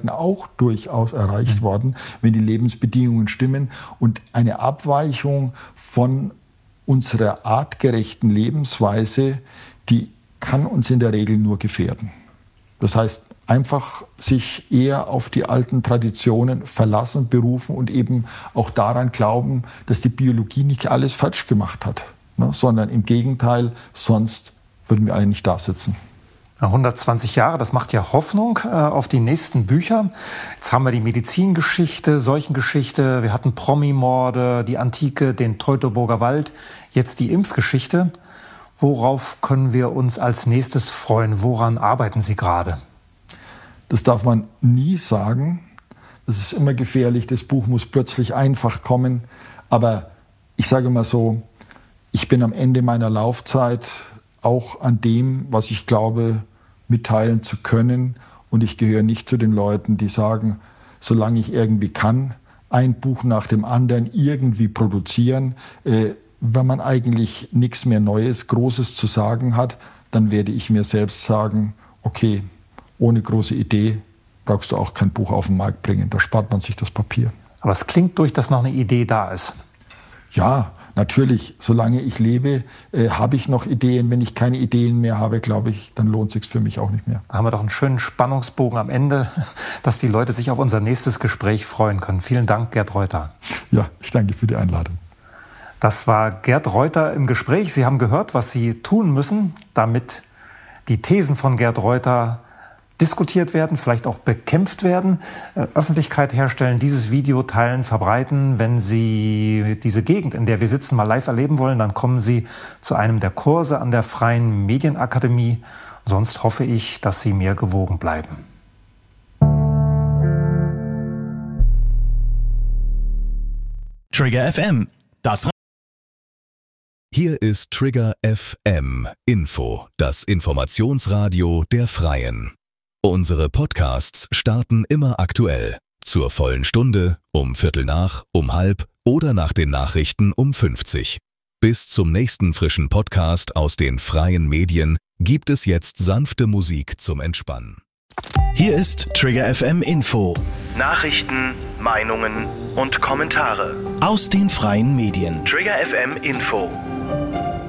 Zeiten auch durchaus erreicht worden, wenn die Lebensbedingungen stimmen. Und eine Abweichung von unserer artgerechten Lebensweise, die kann uns in der Regel nur gefährden. Das heißt, einfach sich eher auf die alten Traditionen verlassen, berufen und eben auch daran glauben, dass die Biologie nicht alles falsch gemacht hat, ne? Sondern im Gegenteil, sonst würden wir alle nicht da sitzen. 120 Jahre, das macht ja Hoffnung auf die nächsten Bücher. Jetzt haben wir die Medizingeschichte, Seuchengeschichte, wir hatten Promi-Morde, die Antike, den Teutoburger Wald, jetzt die Impfgeschichte. Worauf können wir uns als nächstes freuen? Woran arbeiten Sie gerade? Das darf man nie sagen. Das ist immer gefährlich. Das Buch muss plötzlich einfach kommen. Aber ich sage mal so, ich bin am Ende meiner Laufzeit auch an dem, was ich glaube, mitteilen zu können. Und ich gehöre nicht zu den Leuten, die sagen, solange ich irgendwie kann, ein Buch nach dem anderen irgendwie produzieren. Wenn man eigentlich nichts mehr Neues, Großes zu sagen hat, dann werde ich mir selbst sagen, okay, ohne große Idee brauchst du auch kein Buch auf den Markt bringen. Da spart man sich das Papier. Aber es klingt durch, dass noch eine Idee da ist. Ja, natürlich. Solange ich lebe, habe ich noch Ideen. Wenn ich keine Ideen mehr habe, glaube ich, dann lohnt es sich für mich auch nicht mehr. Da haben wir doch einen schönen Spannungsbogen am Ende, dass die Leute sich auf unser nächstes Gespräch freuen können. Vielen Dank, Gerd Reuter. Ja, ich danke für die Einladung. Das war Gerd Reuter im Gespräch. Sie haben gehört, was Sie tun müssen, damit die Thesen von Gerd Reuter diskutiert werden, vielleicht auch bekämpft werden, Öffentlichkeit herstellen, dieses Video teilen, verbreiten. Wenn Sie diese Gegend, in der wir sitzen, mal live erleben wollen, dann kommen Sie zu einem der Kurse an der Freien Medienakademie. Sonst hoffe ich, dass Sie mir gewogen bleiben. Trigger FM, das Hier ist Trigger FM Info, das Informationsradio der Freien. Unsere Podcasts starten immer aktuell. Zur vollen Stunde, um 13:15, um 13:30 oder nach den Nachrichten um 50. Bis zum nächsten frischen Podcast aus den freien Medien gibt es jetzt sanfte Musik zum Entspannen. Hier ist Trigger FM Info Nachrichten, Meinungen und Kommentare aus den freien Medien. Trigger FM Info.